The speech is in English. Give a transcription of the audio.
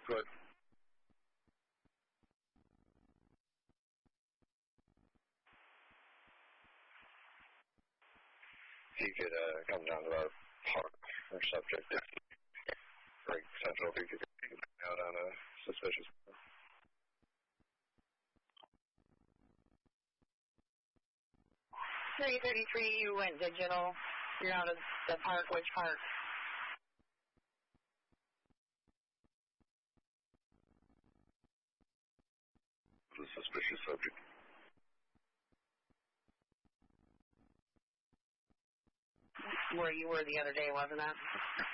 Good. If you could come down to our park or subject, Greg Central, if you could take him out on a suspicious. 333, you went digital. You're out of the park. Which park? The suspicious subject. Where you were the other day, wasn't it?